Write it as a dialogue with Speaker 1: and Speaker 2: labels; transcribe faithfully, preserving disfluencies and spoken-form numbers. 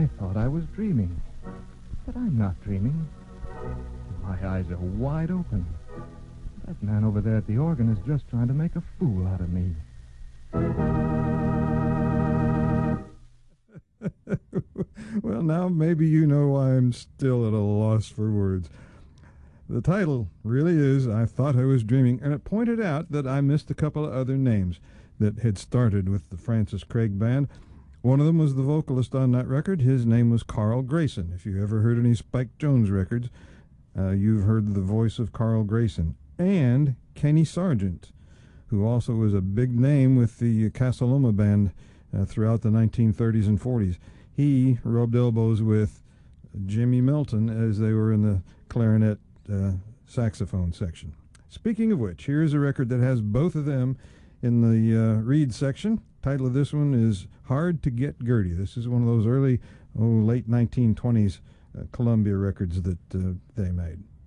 Speaker 1: I thought I was dreaming. But I'm not dreaming. My eyes are wide open. That man over there at the organ is just trying to make a fool out of me.
Speaker 2: Well, now maybe you know why I'm still at a loss for words. The title really is I Thought I Was Dreaming, and it pointed out that I missed a couple of other names that had started with the Francis Craig Band. One of them was the vocalist on that record. His name was Carl Grayson. If you ever heard any Spike Jones records, uh, you've heard the voice of Carl Grayson. And Kenny Sargent, who also was a big name with the Casa Loma Band uh, throughout the nineteen thirties and forties. He rubbed elbows with Jimmy Milton as they were in the clarinet uh, saxophone section. Speaking of which, here's a record that has both of them in the uh, Reed section. Title of this one is Hard to Get Gertie. This is one of those early, oh, late nineteen twenties uh, Columbia records that uh, they made.